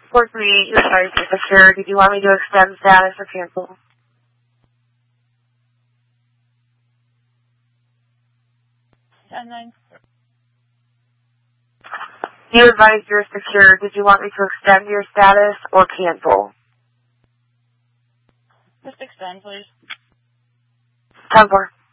438, your charge is secure. Did you want me to extend status or cancel? You advised you're secure. Did you want me to extend your status or cancel? Just extend, please. 10-4.